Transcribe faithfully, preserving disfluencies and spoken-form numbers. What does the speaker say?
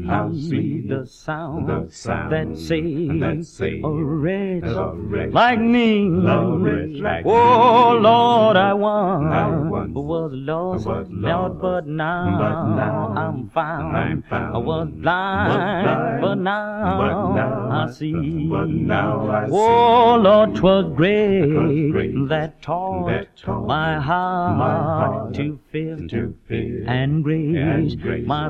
how sweet the sound, the sound that saved that saved a wretch a wretch like me. a wretch like Oh me. Lord, I once, I once was lost, was Lord, lost, but now, but now I'm found. I'm found. I was blind, blind, but now, but now I see. but now I Oh Lord, 'twas great, 'Twas great that taught, that taught my heart, my heart to fear to fear and grace, and grace. my